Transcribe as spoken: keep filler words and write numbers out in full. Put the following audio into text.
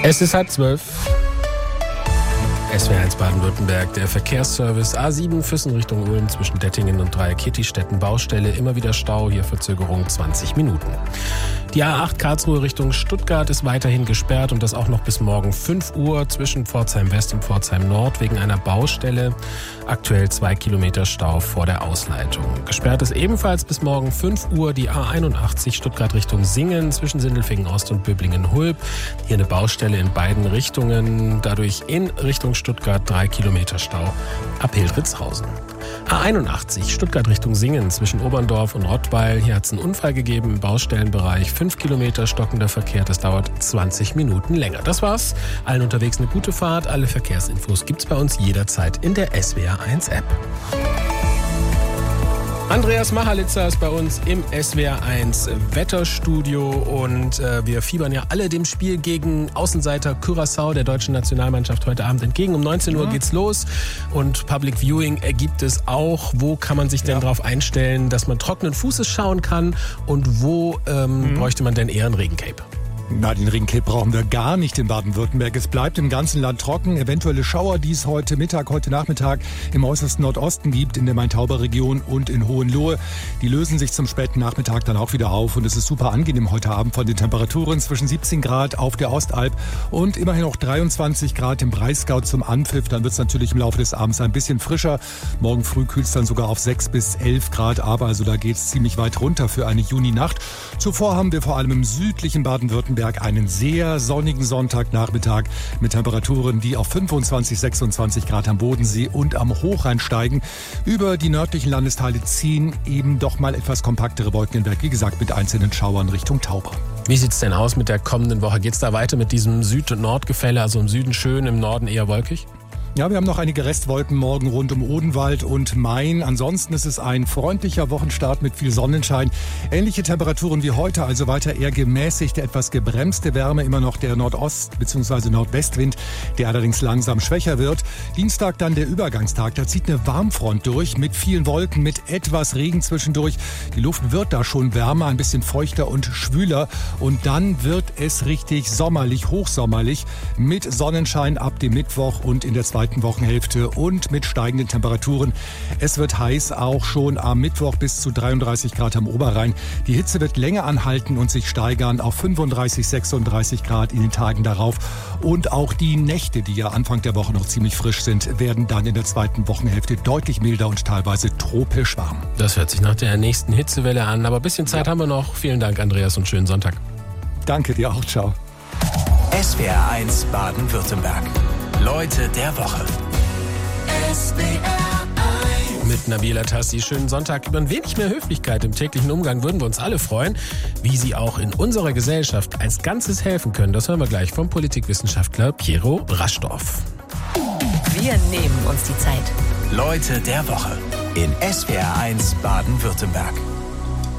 Es ist halb zwölf. S W R eins Baden-Württemberg, der Verkehrsservice A sieben Füssen Richtung Ulm zwischen Dettingen und Dreieck-Kittistetten Baustelle, immer wieder Stau, hier Verzögerung zwanzig Minuten. Die A acht Karlsruhe Richtung Stuttgart ist weiterhin gesperrt und das auch noch bis morgen fünf Uhr zwischen Pforzheim West und Pforzheim Nord wegen einer Baustelle. Aktuell zwei Kilometer Stau vor der Ausleitung. Gesperrt ist ebenfalls bis morgen fünf Uhr die A einundachtzig Stuttgart Richtung Singen zwischen Sindelfingen Ost und Böblingen-Hulb. Hier eine Baustelle in beiden Richtungen, dadurch in Richtung Stuttgart drei Kilometer Stau ab Hildritzhausen. A einundachtzig Stuttgart Richtung Singen zwischen Oberndorf und Rottweil. Hier hat es einen Unfall gegeben im Baustellenbereich. fünf Kilometer stockender Verkehr, das dauert zwanzig Minuten länger. Das war's. Allen unterwegs eine gute Fahrt. Alle Verkehrsinfos gibt's bei uns jederzeit in der S W R eins App. Andreas Machalitzer ist bei uns im S W R eins Wetterstudio und äh, wir fiebern ja alle dem Spiel gegen Außenseiter Curaçao der deutschen Nationalmannschaft heute Abend entgegen. Um neunzehn Uhr geht's los und Public Viewing ergibt es auch. Wo kann man sich denn ja. darauf einstellen, dass man trockenen Fußes schauen kann und wo ähm, mhm. bräuchte man denn eher ein Regencape? Na, den Regencape brauchen wir gar nicht in Baden-Württemberg. Es bleibt im ganzen Land trocken. Eventuelle Schauer, die es heute Mittag, heute Nachmittag im äußersten Nordosten gibt, in der Main-Tauber-Region und in Hohenlohe, die lösen sich zum späten Nachmittag dann auch wieder auf. Und es ist super angenehm heute Abend von den Temperaturen zwischen siebzehn Grad auf der Ostalb und immerhin auch dreiundzwanzig Grad im Breisgau zum Anpfiff. Dann wird es natürlich im Laufe des Abends ein bisschen frischer. Morgen früh kühlt es dann sogar auf sechs bis elf Grad. Aber also da geht es ziemlich weit runter für eine Juninacht. Zuvor haben wir vor allem im südlichen Baden-Württemberg einen sehr sonnigen Sonntagnachmittag mit Temperaturen, die auf fünfundzwanzig, sechsundzwanzig Grad am Bodensee und am Hochrhein steigen. Über die nördlichen Landesteile ziehen eben doch mal etwas kompaktere Wolken hinweg, wie gesagt mit einzelnen Schauern Richtung Tauber. Wie sieht's denn aus mit der kommenden Woche? Geht's da weiter mit diesem Süd- und Nordgefälle, also im Süden schön, im Norden eher wolkig? Ja, wir haben noch einige Restwolken morgen rund um Odenwald und Main. Ansonsten ist es ein freundlicher Wochenstart mit viel Sonnenschein. Ähnliche Temperaturen wie heute, also weiter eher gemäßigte, etwas gebremste Wärme. Immer noch der Nordost- bzw. Nordwestwind, der allerdings langsam schwächer wird. Dienstag dann der Übergangstag. Da zieht eine Warmfront durch mit vielen Wolken, mit etwas Regen zwischendurch. Die Luft wird da schon wärmer, ein bisschen feuchter und schwüler. Und dann wird es richtig sommerlich, hochsommerlich mit Sonnenschein ab dem Mittwoch und in der zweiten Wochenhälfte und mit steigenden Temperaturen. Es wird heiß, auch schon am Mittwoch bis zu dreiunddreißig Grad am Oberrhein. Die Hitze wird länger anhalten und sich steigern auf fünfunddreißig, sechsunddreißig Grad in den Tagen darauf. Und auch die Nächte, die ja Anfang der Woche noch ziemlich frisch sind, werden dann in der zweiten Wochenhälfte deutlich milder und teilweise tropisch warm. Das hört sich nach der nächsten Hitzewelle an, aber ein bisschen Zeit ja. haben wir noch. Vielen Dank, Andreas, und schönen Sonntag. Danke dir auch, ciao. S W R eins Baden-Württemberg. Leute der Woche. S W R eins Mit Nabila Tassi. Schönen Sonntag. Über ein wenig mehr Höflichkeit im täglichen Umgang würden wir uns alle freuen. Wie Sie auch in unserer Gesellschaft als Ganzes helfen können, das hören wir gleich vom Politikwissenschaftler Piero Raschdorf. Wir nehmen uns die Zeit. Leute der Woche in S W R eins Baden-Württemberg.